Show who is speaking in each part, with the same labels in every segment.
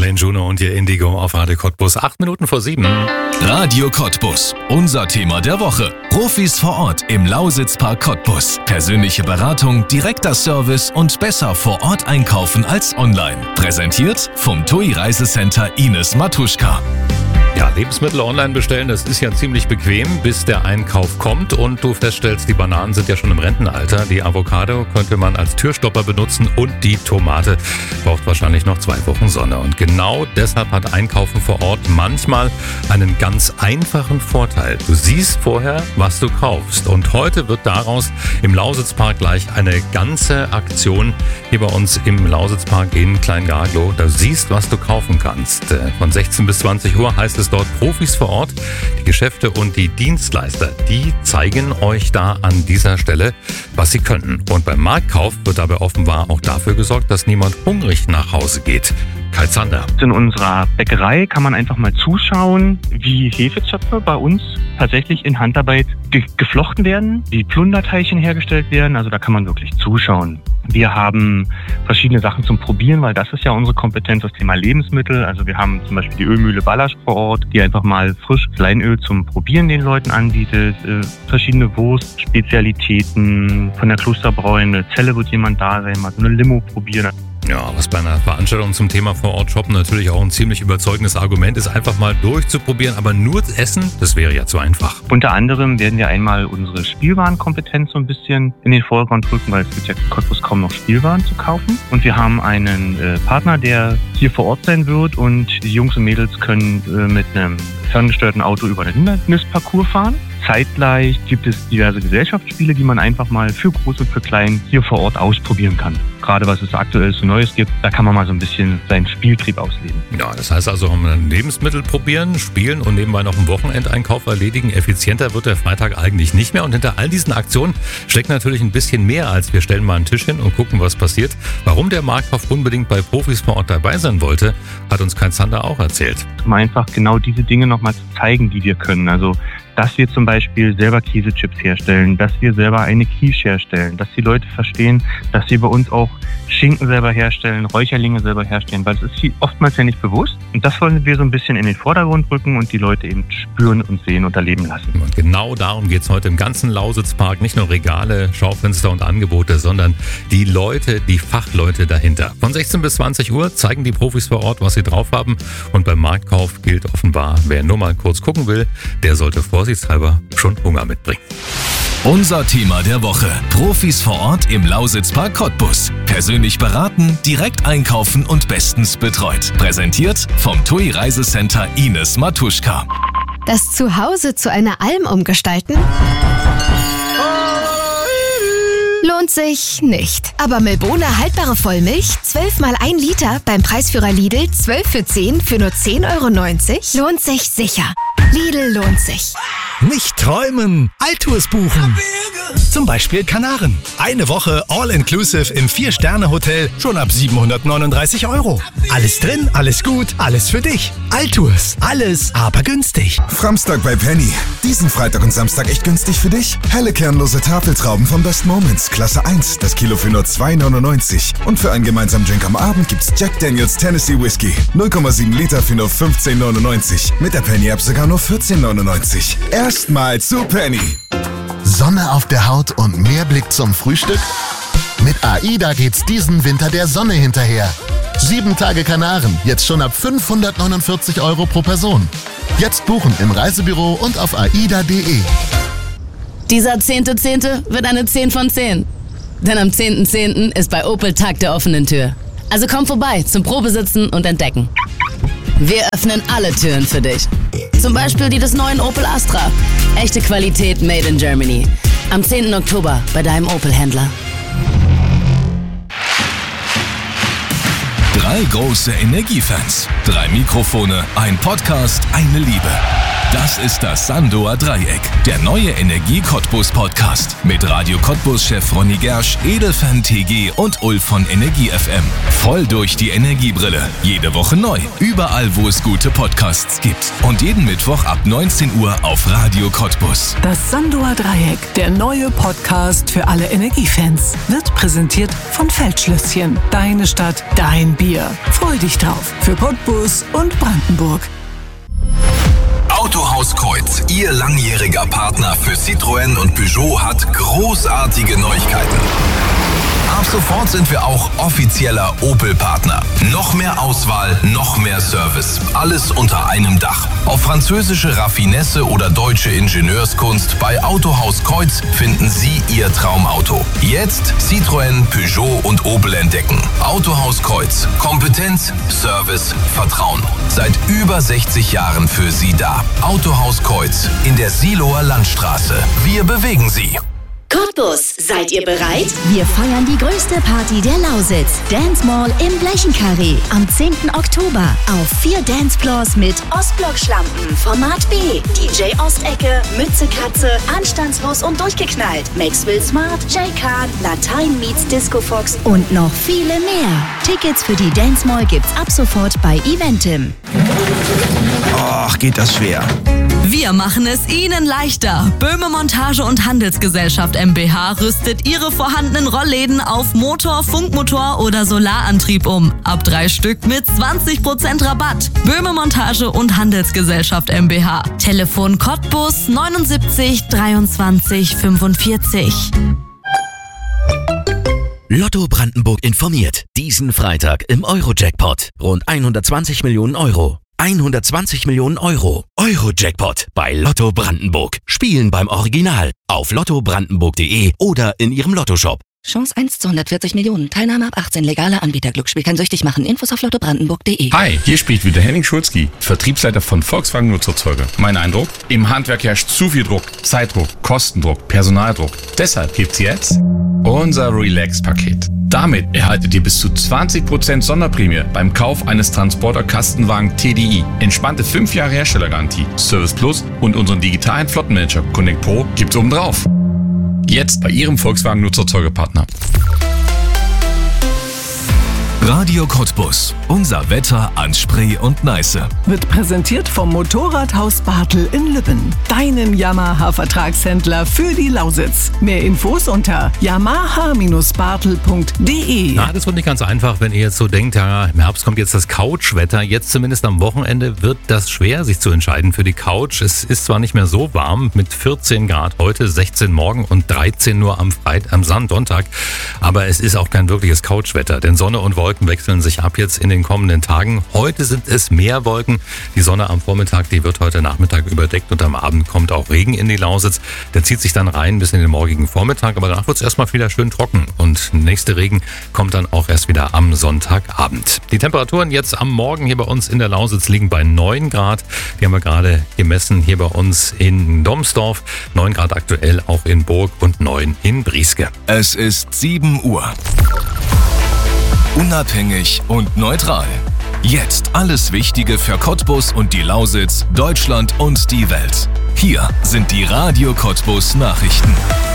Speaker 1: weiterhin Juno und ihr Indigo auf Radio Cottbus. 7:08.
Speaker 2: Radio Cottbus. Unser Thema der Woche. Profis vor Ort im Lausitzpark Cottbus. Persönliche Beratung, direkter Service und besser vor Ort einkaufen als online. Präsentiert vom TUI Reisecenter Ines Matuschka.
Speaker 1: Ja, Lebensmittel online bestellen, das ist ja ziemlich bequem, bis der Einkauf kommt und du feststellst, die Bananen sind ja schon im Rentenalter. Die Avocado könnte man als Türstopper benutzen und die Tomate braucht wahrscheinlich noch 2 Wochen Sonne. Und genau deshalb hat Einkaufen vor Ort manchmal einen ganz einfachen Vorteil. Du siehst vorher, was du kaufst. Und heute wird daraus im Lausitzpark gleich eine ganze Aktion hier bei uns im Lausitzpark in Kleingarglow. Du siehst, was du kaufen kannst. Von 16 bis 20 Uhr heißt es dort Profis vor Ort. Die Geschäfte und die Dienstleister, die zeigen euch da an dieser Stelle, was sie können. Und beim Marktkauf wird dabei offenbar auch dafür gesorgt, dass niemand hungrig nach Hause geht. Kai Zander.
Speaker 3: In unserer Bäckerei kann man einfach mal zuschauen, wie Hefezöpfe bei uns tatsächlich in Handarbeit geflochten werden, wie Plunderteilchen hergestellt werden. Also da kann man wirklich zuschauen. Wir haben verschiedene Sachen zum Probieren, weil das ist ja unsere Kompetenz, das Thema Lebensmittel. Also wir haben zum Beispiel die Ölmühle Ballasch vor Ort, die einfach mal frisch Leinöl zum Probieren den Leuten anbietet. Verschiedene Wurstspezialitäten von der Klosterbräu, eine Zelle wird jemand da sein, mal so eine Limo probieren.
Speaker 1: Ja, was bei einer Veranstaltung zum Thema Vor-Ort-Shoppen natürlich auch ein ziemlich überzeugendes Argument ist, einfach mal durchzuprobieren, aber nur essen, das wäre ja zu einfach.
Speaker 3: Unter anderem werden wir einmal unsere Spielwarenkompetenz so ein bisschen in den Vordergrund rücken, weil es gibt ja in Cottbus kaum noch Spielwaren zu kaufen. Und wir haben einen Partner, der hier vor Ort sein wird und die Jungs und Mädels können mit einem ferngesteuerten Auto über den Hindernisparcours fahren. Zeitgleich gibt es diverse Gesellschaftsspiele, die man einfach mal für Groß und für Klein hier vor Ort ausprobieren kann. Gerade was es aktuell so Neues gibt, da kann man mal so ein bisschen seinen Spieltrieb ausleben.
Speaker 1: Ja, das heißt also, Lebensmittel probieren, spielen und nebenbei noch einen Wochenendeinkauf erledigen. Effizienter wird der Freitag eigentlich nicht mehr. Und hinter all diesen Aktionen steckt natürlich ein bisschen mehr, als wir stellen mal einen Tisch hin und gucken, was passiert. Warum der Marktkauf unbedingt bei Profis vor Ort dabei sein wollte, hat uns Kai Zander auch erzählt.
Speaker 3: Um einfach genau diese Dinge nochmal zu zeigen, die wir können. Also dass wir zum Beispiel selber Käsechips herstellen, dass wir selber eine Quiche herstellen, dass die Leute verstehen, dass wir bei uns auch Schinken selber herstellen, Räucherlinge selber herstellen, weil es ist oftmals ja nicht bewusst. Und das wollen wir so ein bisschen in den Vordergrund rücken und die Leute eben spüren und sehen und erleben lassen.
Speaker 1: Und genau darum geht es heute im ganzen Lausitzpark. Nicht nur Regale, Schaufenster und Angebote, sondern die Leute, die Fachleute dahinter. Von 16 bis 20 Uhr zeigen die Profis vor Ort, was sie drauf haben. Und beim Marktkauf gilt offenbar, wer nur mal kurz gucken will, der sollte vorsichtshalber schon Hunger mitbringen.
Speaker 2: Unser Thema der Woche. Profis vor Ort im Lausitzpark Cottbus. Persönlich beraten, direkt einkaufen und bestens betreut. Präsentiert vom TUI Reisecenter Ines Matuschka.
Speaker 4: Das Zuhause zu einer Alm umgestalten? Lohnt sich nicht. Aber Milbona haltbare Vollmilch, 12 mal 1 Liter, beim Preisführer Lidl 12 für 10 für nur 10,90 € lohnt sich sicher. Lidl lohnt sich.
Speaker 5: Nicht träumen, Alltours buchen. Zum Beispiel Kanaren. Eine Woche All-Inclusive im 4-Sterne-Hotel schon ab 739 €. Alles drin, alles gut, alles für dich. Alltours, alles aber günstig.
Speaker 6: Framstag bei Penny. Diesen Freitag und Samstag echt günstig für dich. Helle kernlose Tafeltrauben vom Best Moments, Klasse 1, das Kilo für nur 2,99 €. Und für einen gemeinsamen Drink am Abend gibt's Jack Daniels Tennessee Whiskey. 0,7 Liter für nur 15,99 €. Mit der Penny-App sogar nur 14,99 €. Erstmal zu Penny.
Speaker 7: Sonne auf der Haut und mehr Blick zum Frühstück? Mit AIDA geht's diesen Winter der Sonne hinterher. 7 Tage Kanaren, jetzt schon ab 549 € pro Person. Jetzt buchen im Reisebüro und auf aida.de.
Speaker 8: Dieser 10.10. wird eine 10 von 10. Denn am 10.10. ist bei Opel Tag der offenen Tür. Also komm vorbei zum Probesitzen und Entdecken. Wir öffnen alle Türen für dich. Zum Beispiel die des neuen Opel Astra. Echte Qualität made in Germany. Am 10. Oktober bei deinem Opel-Händler.
Speaker 2: 3 große Energiefans, 3 Mikrofone, ein Podcast, eine Liebe. Das ist das Sandoer Dreieck, der neue Energie-Cottbus-Podcast mit Radio Cottbus-Chef Ronny Gersch, Edelfan TG und Ulf von Energie FM. Voll durch die Energiebrille. Jede Woche neu. Überall, wo es gute Podcasts gibt. Und jeden Mittwoch ab 19 Uhr auf Radio Cottbus.
Speaker 9: Das Sandoer Dreieck, der neue Podcast für alle Energiefans, wird präsentiert von Feldschlösschen. Deine Stadt, dein Bier. Freu dich drauf. Für Cottbus und Brandenburg.
Speaker 2: Autohaus Kreuz, Ihr langjähriger Partner für Citroën und Peugeot, hat großartige Neuigkeiten. Ab sofort sind wir auch offizieller Opel-Partner. Noch mehr Auswahl, noch mehr Service. Alles unter einem Dach. Auf französische Raffinesse oder deutsche Ingenieurskunst bei Autohaus Kreuz finden Sie Ihr Traumauto. Jetzt Citroën, Peugeot und Opel entdecken. Autohaus Kreuz. Kompetenz, Service, Vertrauen. Seit über 60 Jahren für Sie da. Autohaus Kreuz in der Siloer Landstraße. Wir bewegen Sie.
Speaker 10: Cottbus, seid ihr bereit? Wir feiern die größte Party der Lausitz. Dance Mall im Blechenkarree. Am 10. Oktober auf 4 Dancefloors mit Ostblock-Schlampen, Format B, DJ Ostecke, Mütze Katze, Anstandslos und durchgeknallt, Maxwell Smart, Jay Khan, Latein meets Disco Fox und noch viele mehr. Tickets für die Dance Mall gibt's ab sofort bei Eventim.
Speaker 11: Och, geht das schwer.
Speaker 12: Wir machen es Ihnen leichter. Böhme Montage und Handelsgesellschaft MBH rüstet Ihre vorhandenen Rollläden auf Motor, Funkmotor oder Solarantrieb um. Ab 3 Stück mit 20% Rabatt. Böhme Montage und Handelsgesellschaft MBH. Telefon Cottbus 79 23 45.
Speaker 13: Lotto Brandenburg informiert. Diesen Freitag im Euro-Jackpot. Rund 120 Millionen Euro. 120 Millionen Euro. Euro-Jackpot bei Lotto Brandenburg. Spielen beim Original. Auf lottobrandenburg.de oder in Ihrem Lottoshop.
Speaker 14: Chance 1 zu 140 Millionen. Teilnahme ab 18. Legaler Anbieter. Glücksspiel kann süchtig machen. Infos auf lottobrandenburg.de.
Speaker 15: Hi, hier spricht wieder Henning Schulzki, Vertriebsleiter von Volkswagen Nutzerzeuge. Mein Eindruck? Im Handwerk herrscht zu viel Druck. Zeitdruck, Kostendruck, Personaldruck. Deshalb gibt's jetzt unser Relax-Paket. Damit erhaltet ihr bis zu 20% Sonderprämie beim Kauf eines Transporter-Kastenwagen TDI. Entspannte 5 Jahre Herstellergarantie, Service Plus und unseren digitalen Flottenmanager Connect Pro gibt's obendrauf. Jetzt bei Ihrem Volkswagen Nutzerzeugepartner.
Speaker 2: Radio Cottbus. Unser Wetter an Spree und Neiße.
Speaker 9: Wird präsentiert vom Motorradhaus Bartel in Lübben. Deinen Yamaha-Vertragshändler für die Lausitz. Mehr Infos unter yamaha-bartel.de.
Speaker 1: Na, das wird nicht ganz einfach, wenn ihr jetzt so denkt, ja, im Herbst kommt jetzt das Couchwetter. Jetzt zumindest am Wochenende wird das schwer, sich zu entscheiden für die Couch. Es ist zwar nicht mehr so warm, mit 14 Grad heute, 16 morgen und 13 nur am Sonntag. Aber es ist auch kein wirkliches Couchwetter, denn Sonne und Wolken wechseln sich ab jetzt in den kommenden Tagen. Heute sind es mehr Wolken. Die Sonne am Vormittag, die wird heute Nachmittag überdeckt und am Abend kommt auch Regen in die Lausitz. Der zieht sich dann rein bis in den morgigen Vormittag, aber danach wird es erstmal wieder schön trocken und nächste Regen kommt dann auch erst wieder am Sonntagabend. Die Temperaturen jetzt am Morgen hier bei uns in der Lausitz liegen bei 9 Grad. Die haben wir gerade gemessen hier bei uns in Domsdorf. 9 Grad aktuell auch in Burg und 9 in Brieske.
Speaker 2: Es ist 7 Uhr. Unabhängig und neutral. Jetzt alles Wichtige für Cottbus und die Lausitz, Deutschland und die Welt. Hier sind die Radio Cottbus Nachrichten.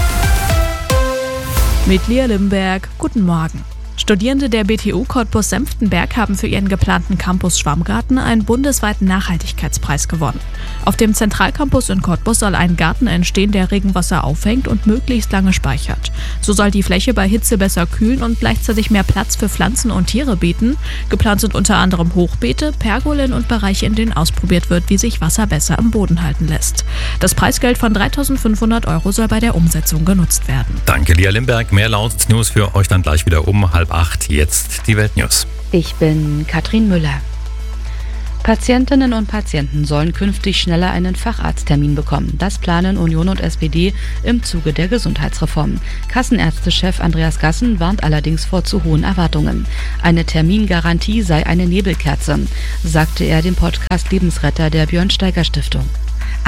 Speaker 16: Mit Lia Limberg, guten Morgen. Studierende der BTU Cottbus-Senftenberg haben für ihren geplanten Campus Schwammgarten einen bundesweiten Nachhaltigkeitspreis gewonnen. Auf dem Zentralcampus in Cottbus soll ein Garten entstehen, der Regenwasser auffängt und möglichst lange speichert. So soll die Fläche bei Hitze besser kühlen und gleichzeitig mehr Platz für Pflanzen und Tiere bieten. Geplant sind unter anderem Hochbeete, Pergolen und Bereiche, in denen ausprobiert wird, wie sich Wasser besser am Boden halten lässt. Das Preisgeld von 3.500 € soll bei der Umsetzung genutzt werden.
Speaker 1: Danke, Lia Limberg. Mehr Lausitz-News für euch dann gleich wieder um 7:30. Jetzt die Weltnews.
Speaker 17: Ich bin Katrin Müller. Patientinnen und Patienten sollen künftig schneller einen Facharzttermin bekommen. Das planen Union und SPD im Zuge der Gesundheitsreform. Kassenärztechef Andreas Gassen warnt allerdings vor zu hohen Erwartungen. Eine Termingarantie sei eine Nebelkerze, sagte er dem Podcast Lebensretter der Björn Steiger Stiftung.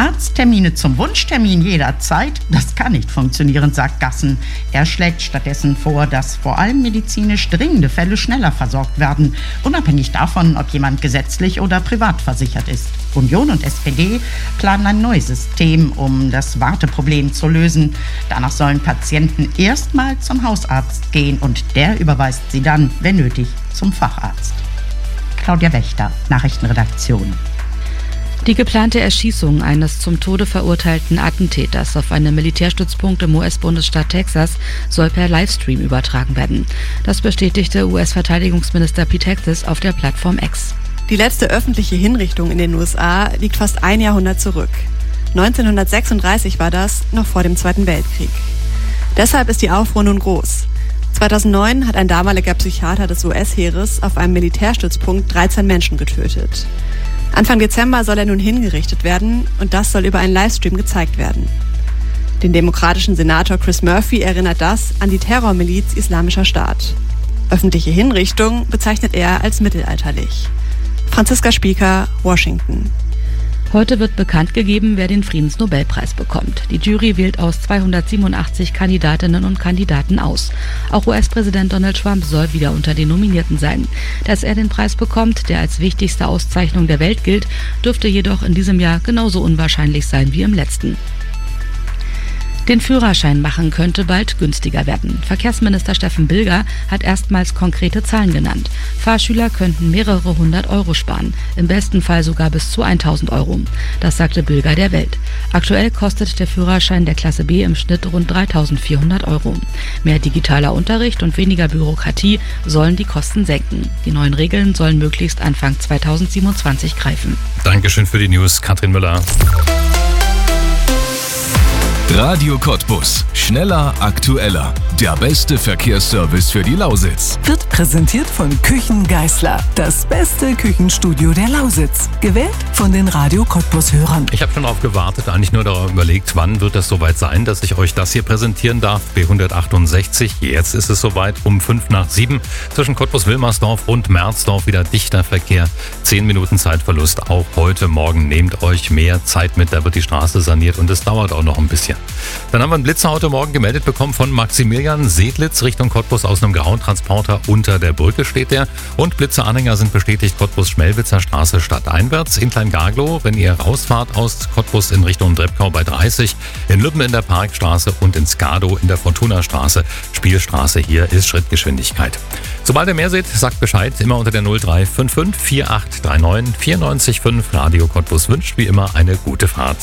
Speaker 18: Arzttermine zum Wunschtermin jederzeit, das kann nicht funktionieren, sagt Gassen. Er schlägt stattdessen vor, dass vor allem medizinisch dringende Fälle schneller versorgt werden, unabhängig davon, ob jemand gesetzlich oder privat versichert ist. Union und SPD planen ein neues System, um das Warteproblem zu lösen. Danach sollen Patienten erstmal zum Hausarzt gehen und der überweist sie dann, wenn nötig, zum Facharzt. Claudia Wächter, Nachrichtenredaktion.
Speaker 17: Die geplante Erschießung eines zum Tode verurteilten Attentäters auf einem Militärstützpunkt im US-Bundesstaat Texas soll per Livestream übertragen werden. Das bestätigte US-Verteidigungsminister Pete Hegseth auf der Plattform X.
Speaker 19: Die letzte öffentliche Hinrichtung in den USA liegt fast ein Jahrhundert zurück. 1936 war das, noch vor dem Zweiten Weltkrieg. Deshalb ist die Aufruhr nun groß. 2009 hat ein damaliger Psychiater des US-Heeres auf einem Militärstützpunkt 13 Menschen getötet. Anfang Dezember soll er nun hingerichtet werden und das soll über einen Livestream gezeigt werden. Den demokratischen Senator Chris Murphy erinnert das an die Terrormiliz Islamischer Staat. Öffentliche Hinrichtung bezeichnet er als mittelalterlich. Franziska Spieker, Washington.
Speaker 17: Heute wird bekannt gegeben, wer den Friedensnobelpreis bekommt. Die Jury wählt aus 287 Kandidatinnen und Kandidaten aus. Auch US-Präsident Donald Trump soll wieder unter den Nominierten sein. Dass er den Preis bekommt, der als wichtigste Auszeichnung der Welt gilt, dürfte jedoch in diesem Jahr genauso unwahrscheinlich sein wie im letzten. Den Führerschein machen könnte bald günstiger werden. Verkehrsminister Steffen Bilger hat erstmals konkrete Zahlen genannt. Fahrschüler könnten mehrere 100 Euro sparen, im besten Fall sogar bis zu 1000 Euro. Das sagte Bilger der Welt. Aktuell kostet der Führerschein der Klasse B im Schnitt rund 3400 Euro. Mehr digitaler Unterricht und weniger Bürokratie sollen die Kosten senken. Die neuen Regeln sollen möglichst Anfang 2027 greifen.
Speaker 1: Dankeschön für die News, Katrin Müller.
Speaker 2: Radio Cottbus. Schneller, aktueller. Der beste Verkehrsservice für die Lausitz.
Speaker 9: Wird präsentiert von Küchen Geisler. Das beste Küchenstudio der Lausitz. Gewählt von den Radio Cottbus-Hörern.
Speaker 1: Ich habe schon darauf gewartet, eigentlich nur darauf überlegt, wann wird es soweit sein, dass ich euch das hier präsentieren darf. B168, jetzt ist es soweit, um 6:55 zwischen Cottbus-Wilmersdorf und Merzdorf wieder dichter Verkehr. 10 Minuten Zeitverlust auch heute Morgen. Nehmt euch mehr Zeit mit, da wird die Straße saniert und es dauert auch noch ein bisschen. Dann haben wir einen Blitzer heute Morgen gemeldet bekommen von Maximilian Sedlitz Richtung Cottbus aus einem grauen Transporter. Unter der Brücke steht der. Und Blitzeranhänger sind bestätigt Cottbus-Schmelwitzer Straße stadteinwärts. In Kleingarglow, wenn ihr rausfahrt aus Cottbus in Richtung Drebkau bei 30. In Lübben in der Parkstraße und in Skado in der Fortuna-Straße. Spielstraße, hier ist Schrittgeschwindigkeit. Sobald ihr mehr seht, sagt Bescheid. Immer unter der 0355 4839 94,5. Radio Cottbus wünscht wie immer eine gute Fahrt.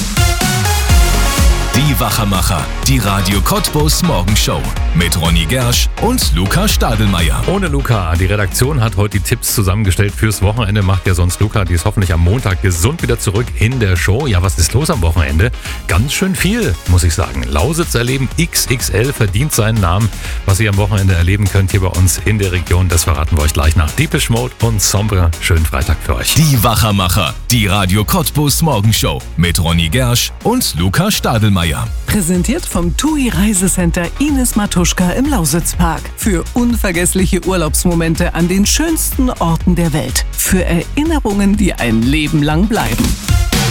Speaker 2: Die Wachermacher, die Radio Cottbus Morgenshow mit Ronny Gersch und Luca Stadelmeier.
Speaker 1: Ohne Luca, die Redaktion hat heute die Tipps zusammengestellt fürs Wochenende, macht ja sonst Luca, die ist hoffentlich am Montag gesund wieder zurück in der Show. Ja, was ist los am Wochenende? Ganz schön viel, muss ich sagen. Lausitz erleben XXL verdient seinen Namen. Was ihr am Wochenende erleben könnt hier bei uns in der Region, das verraten wir euch gleich nach Deepish Mode und Sombre. Schönen Freitag für euch.
Speaker 2: Die Wachermacher, die Radio Cottbus Morgenshow mit Ronny Gersch und Luca Stadelmeier.
Speaker 9: Präsentiert vom TUI Reisecenter Ines Matuschka im Lausitzpark. Für unvergessliche Urlaubsmomente an den schönsten Orten der Welt. Für Erinnerungen, die ein Leben lang bleiben.